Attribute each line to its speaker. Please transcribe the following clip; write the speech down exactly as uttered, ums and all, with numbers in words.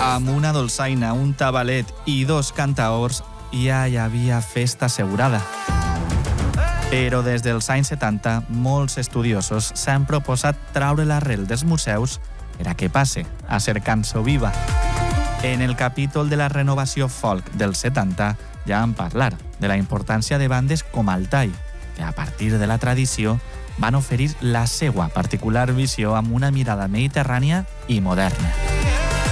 Speaker 1: Amb una dolçaina, un tabalet i dos cantaors ja hi havia festa assegurada. Però des dels anys setanta, molts estudiosos s'han proposat traure l'arrel dels museus per a que passe a ser cançó viva. En el capítol de la renovació folk dels setanta ja vam parlar de la importància de bandes com Altai, que a partir de la tradició van oferir la seva particular visió amb una mirada mediterrània i moderna.